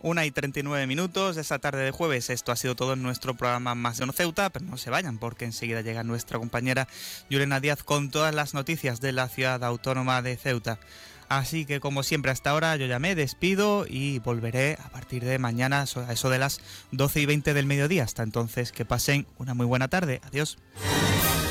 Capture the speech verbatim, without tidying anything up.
Una y treinta y nueve minutos de esta tarde de jueves. Esto ha sido todo en nuestro programa Más de Uno Ceuta, pero no se vayan porque enseguida llega nuestra compañera Yurena Díaz con todas las noticias de la ciudad autónoma de Ceuta. Así que como siempre hasta ahora yo ya me despido y volveré a partir de mañana a eso de las doce y veinte del mediodía. Hasta entonces que pasen una muy buena tarde. Adiós.